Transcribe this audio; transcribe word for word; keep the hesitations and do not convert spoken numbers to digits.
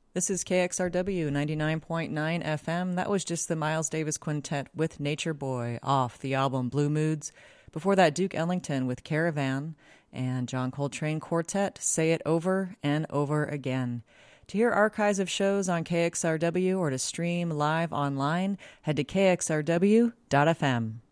This is K X R W ninety-nine point nine F M. That was just the Miles Davis Quintet with Nature Boy off the album Blue Moods. Before that, Duke Ellington with Caravan and John Coltrane Quartet, Say It Over and Over Again. To hear archives of shows on K X R W or to stream live online, head to K X R W dot F M.